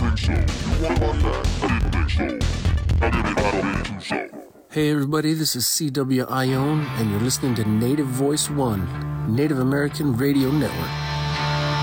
Hey everybody, this is CW Ione, and you're listening to Native Voice One, Native American Radio Network.